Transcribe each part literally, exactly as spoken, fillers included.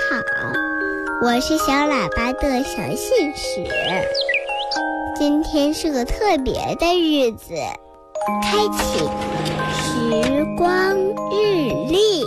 好，我是小喇叭的小信使。今天是个特别的日子，开启时光日历。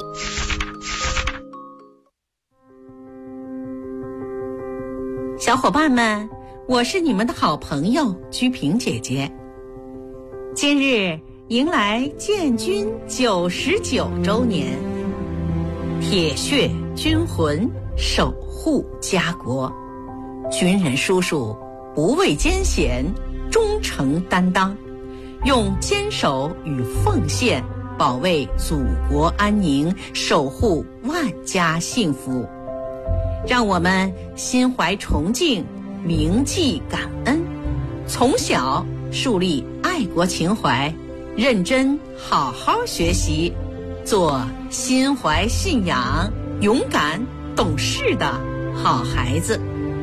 小伙伴们，我是你们的好朋友居平姐姐。今日迎来建军九十九周年，铁血军魂守护家国，军人叔叔不畏艰险，忠诚担当，用坚守与奉献保卫祖国安宁，守护万家幸福。让我们心怀崇敬，铭记感恩，从小树立爱国情怀，认真好好学习，做心怀信仰、勇敢懂事的好孩子。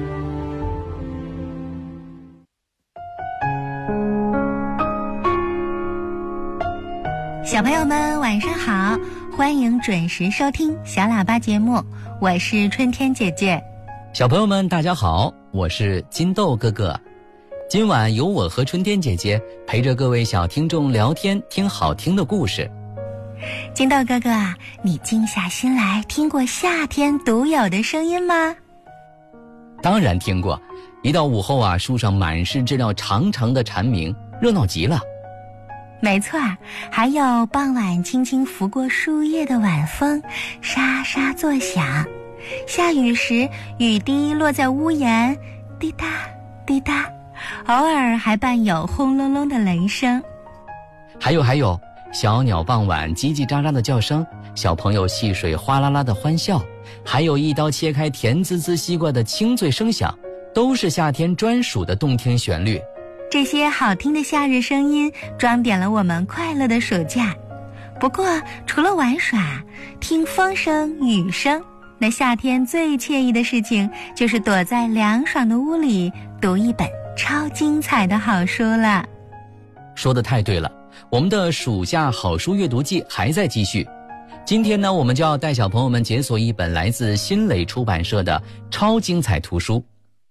小朋友们晚上好，欢迎准时收听小喇叭节目，我是春天姐姐。 小朋友们大家好，我是金豆哥哥。今晚由我和春天姐姐陪着各位小听众聊天，听好听的故事。 金豆哥哥啊，你静下心来听过夏天独有的声音吗？ 当然听过，一到午后啊，树上满是知了长长的蝉鸣，热闹极了。 没错，还有傍晚轻轻拂过树叶的晚风，沙沙作响。下雨时，雨滴落在屋檐，滴答滴答，偶尔还伴有轰隆隆的雷声。 还有还有，小鸟傍晚叽叽喳喳的叫声，小朋友戏水哗啦啦的欢笑，还有一刀切开甜滋滋西瓜的清脆声响，都是夏天专属的动听旋律。 这些好听的夏日声音装点了我们快乐的暑假。不过除了玩耍，听风声雨声，那夏天最惬意的事情就是躲在凉爽的屋里读一本超精彩的好书了。 说得太对了，我们的暑假好书阅读季还在继续。今天呢，我们就要带小朋友们解锁一本来自新蕾出版社的超精彩图书。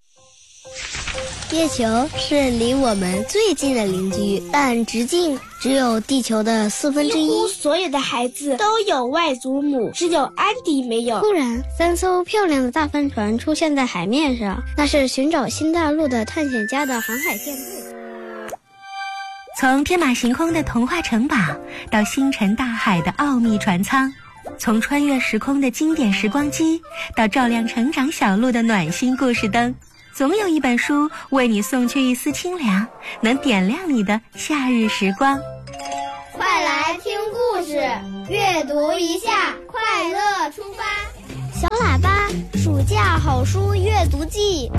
月球是离我们最近的邻居，但直径只有地球的四分之一。 几乎所有的孩子都有外祖母，只有安迪没有。 突然，三艘漂亮的大帆船出现在海面上，那是寻找新大陆的探险家的航海舰队。 从天马行空的童话城堡到星辰大海的奥秘船舱，从穿越时空的经典时光机到照亮成长小路的暖心故事灯，总有一本书为你送去一丝清凉，能点亮你的夏日时光。 快来听故事，阅读一下，快乐出发。 小喇叭暑假好书阅读季。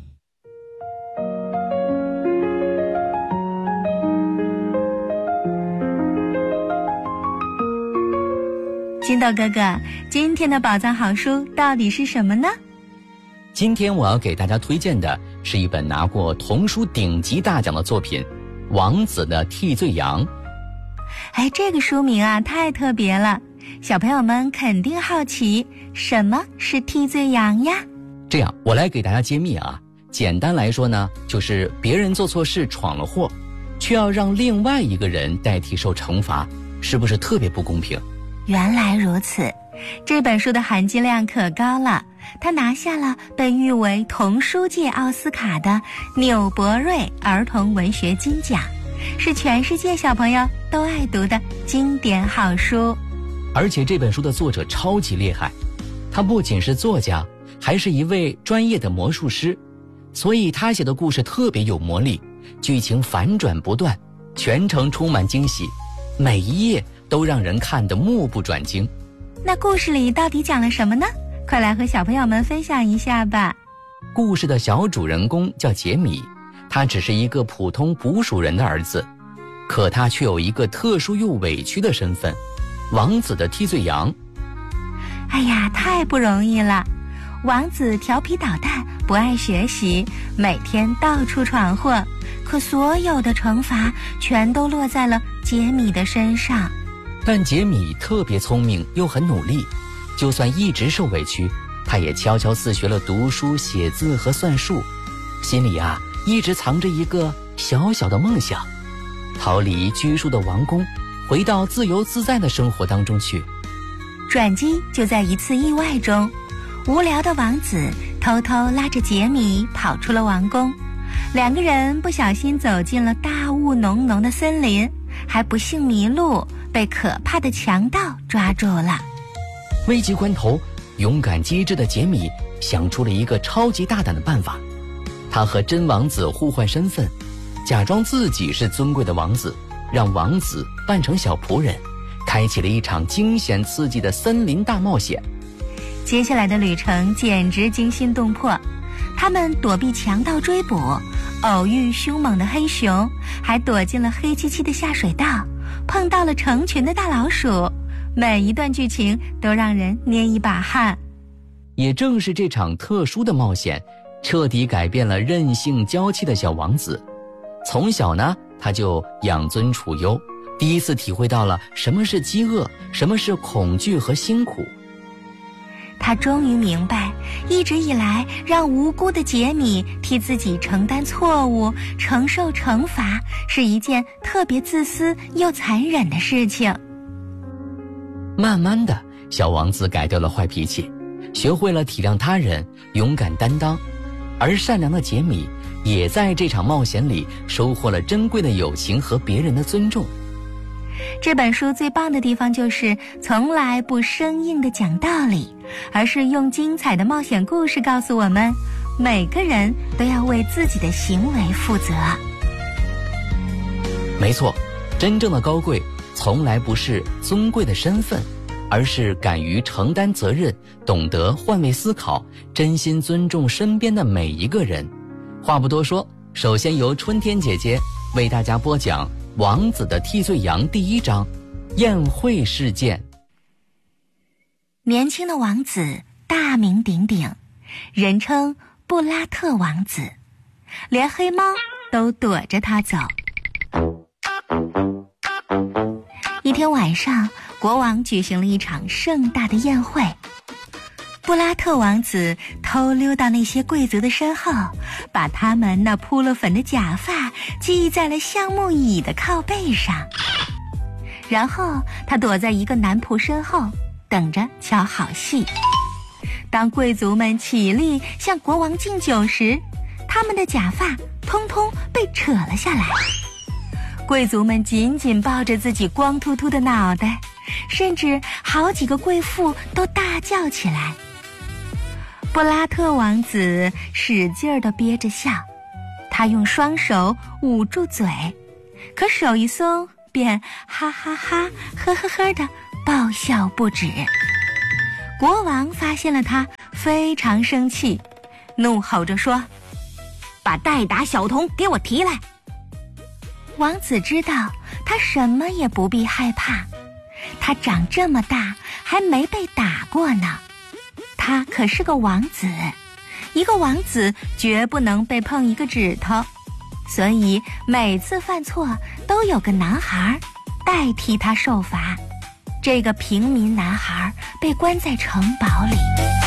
金豆哥哥，今天的宝藏好书到底是什么呢？ 今天我要给大家推荐的是一本拿过童书顶级大奖的作品《王子的替罪羊》。 哎，这个书名啊太特别了，小朋友们肯定好奇，什么是替罪羊呀？ 这样，我来给大家揭秘啊。简单来说呢，就是别人做错事闯了祸，却要让另外一个人代替受惩罚，是不是特别不公平？ 原来如此，这本书的含金量可高了，他拿下了被誉为童书界奥斯卡的纽伯瑞儿童文学金奖，是全世界小朋友都爱读的经典好书。 而且这本书的作者超级厉害，他不仅是作家，还是一位专业的魔术师，所以他写的故事特别有魔力，剧情反转不断，全程充满惊喜，每一页都让人看得目不转睛。 那故事里到底讲了什么呢？快来和小朋友们分享一下吧。 故事的小主人公叫杰米，他只是一个普通捕鼠人的儿子，可他却有一个特殊又委屈的身份，王子的替罪羊。 哎呀，太不容易了。王子调皮捣蛋，不爱学习，每天到处闯祸，可所有的惩罚全都落在了杰米的身上。 但杰米特别聪明又很努力，就算一直受委屈，他他也悄悄自学了读书、写字和算术，心里啊一直藏着一个小小的梦想，逃离拘束的王宫，回到自由自在的生活当中去。 转机就在一次意外中，无聊的王子偷偷拉着杰米跑出了王宫，两个人不小心走进了大雾浓浓的森林，还不幸迷路，被可怕的强盗抓住了。 危急关头，勇敢机智的杰米想出了一个超级大胆的办法，他和真王子互换身份，假装自己是尊贵的王子，让王子扮成小仆人，开启了一场惊险刺激的森林大冒险。 接下来的旅程简直惊心动魄，他们躲避强盗追捕，偶遇凶猛的黑熊，还躲进了黑漆漆的下水道，碰到了成群的大老鼠，每一段剧情都让人捏一把汗。 也正是这场特殊的冒险，彻底改变了任性娇气的小王子。从小呢，他就养尊处优，第一次体会到了什么是饥饿，什么是恐惧和辛苦。 他终于明白，一直以来让无辜的杰米替自己承担错误、承受惩罚，是一件特别自私又残忍的事情。 慢慢的，小王子改掉了坏脾气，学会了体谅他人，勇敢担当，而善良的杰米也在这场冒险里收获了珍贵的友情和别人的尊重。 这本书最棒的地方就是从来不生硬地讲道理，而是用精彩的冒险故事告诉我们，每个人都要为自己的行为负责。 没错，真正的高贵从来不是尊贵的身份，而是敢于承担责任，懂得换位思考，真心尊重身边的每一个人。话不多说，首先由春天姐姐为大家播讲王子的替罪羊第一章，宴会事件。 年轻的王子大名鼎鼎，人称布拉特王子，连黑猫都躲着他走。一天晚上，国王举行了一场盛大的宴会，布拉特王子偷溜到那些贵族的身后，把他们那铺了粉的假发系在了橡木椅的靠背上，然后他躲在一个男仆身后，等着瞧好戏。当贵族们起立向国王敬酒时，他们的假发通通被扯了下来。贵族们紧紧抱着自己光秃秃的脑袋，甚至好几个贵妇都大叫起来。布拉特王子使劲地憋着笑，他用双手捂住嘴，可手一松便哈哈哈呵呵呵地爆笑不止。国王发现了他，非常生气，怒吼着说：“把代打小童给我提来！”王子知道他什么也不必害怕，他长这么大还没被打过呢。他可是个王子，一个王子绝不能被碰一个指头，所以每次犯错都有个男孩代替他受罚。这个平民男孩被关在城堡里。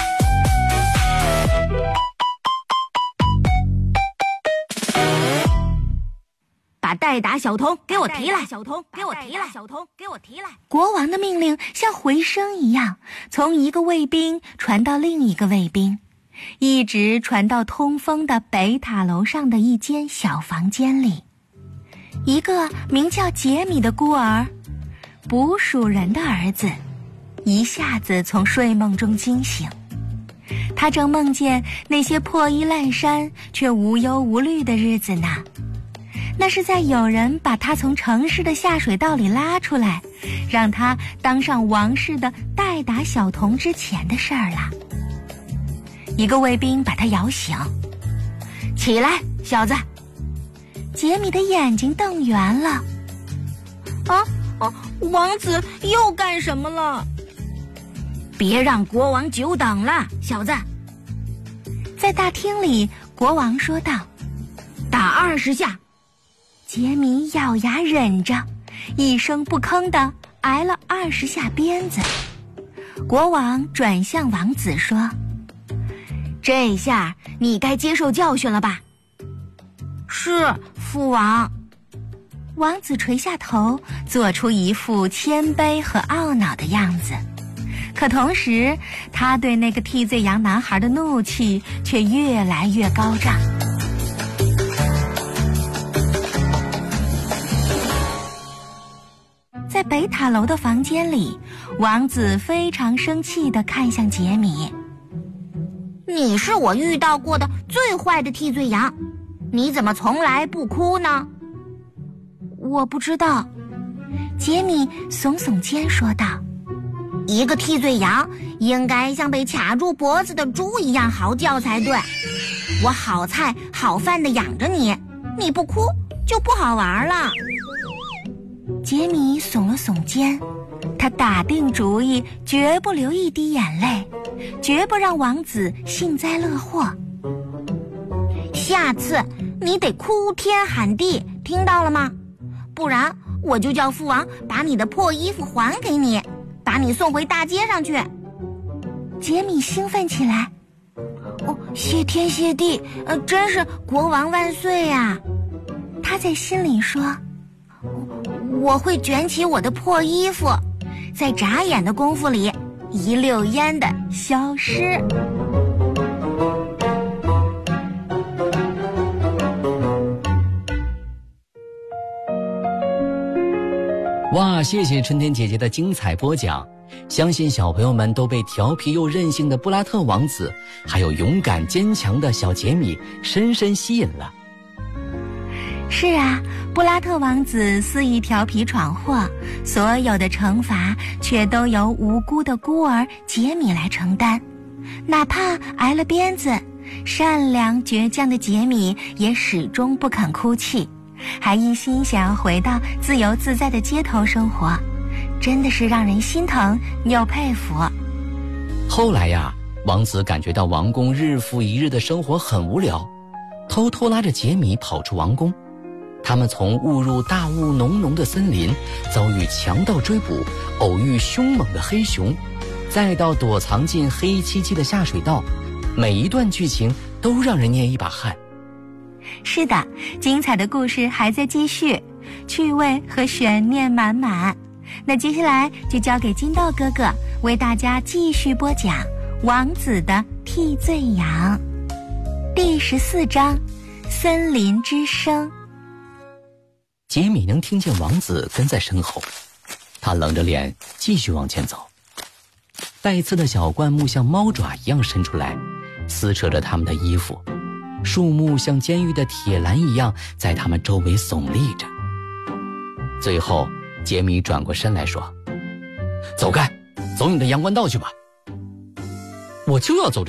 把代打小童给我提来！小童给我提来！小童给我提来！国王的命令像回声一样，从一个卫兵传到另一个卫兵，一直传到通风的北塔楼上的一间小房间里。一个名叫杰米的孤儿，捕鼠人的儿子，一下子从睡梦中惊醒。他正梦见那些破衣烂衫却无忧无虑的日子呢。那是在有人把他从城市的下水道里拉出来，让他当上王室的代打小童之前的事儿了。一个卫兵把他摇醒：“起来，小子！”杰米的眼睛瞪圆了。啊啊！王子又干什么了？别让国王久等了，小子！在大厅里，国王说道：“打二十下。”杰米咬牙忍着，一声不吭地挨了二十下鞭子。国王转向王子说：“ 这下你该接受教训了吧？是，父王。 王子垂下头，做出一副谦卑和懊恼的样子。可同时，他对那个替罪羊男孩的怒气却越来越高涨。在北塔楼的房间里，王子非常生气地看向杰米。 你是我遇到过的最坏的替罪羊，你怎么从来不哭呢？ 我不知道，杰米耸耸肩说道。 一个替罪羊应该像被卡住脖子的猪一样嚎叫才对。我好菜好饭的养着你，你不哭就不好玩了。 杰米耸了耸肩，他打定主意绝不流一滴眼泪，绝不让王子幸灾乐祸。 下次你得哭天喊地，听到了吗？不然我就叫父王把你的破衣服还给你，把你送回大街上去。 杰米兴奋起来。 哦，谢天谢地，呃，真是国王万岁呀！ 他在心里说， 我会卷起我的破衣服，在眨眼的功夫里一溜烟的消失。 哇，谢谢春天姐姐的精彩播讲，相信小朋友们都被调皮又任性的布拉特王子，还有勇敢坚强的小杰米深深吸引了。 是啊，布拉特王子肆意调皮闯祸，所有的惩罚却都由无辜的孤儿杰米来承担。哪怕挨了鞭子，善良倔强的杰米也始终不肯哭泣，还一心想要回到自由自在的街头生活，真的是让人心疼又佩服。 后来呀，王子感觉到王宫日复一日的生活很无聊，偷偷拉着杰米跑出王宫。他们从误入大雾浓浓的森林，遭遇强盗追捕，偶遇凶猛的黑熊，再到躲藏进黑漆漆的下水道，每一段剧情都让人捏一把汗。 是的，精彩的故事还在继续，趣味和悬念满满。那接下来就交给金豆哥哥为大家继续播讲《王子的替罪羊》第十四章森林之声。 杰米能听见王子跟在身后，他冷着脸继续往前走。带刺的小灌木像猫爪一样伸出来，撕扯着他们的衣服，树木像监狱的铁栏一样在他们周围耸立着。最后杰米转过身来说，走开，走你的阳关道去吧。我就要走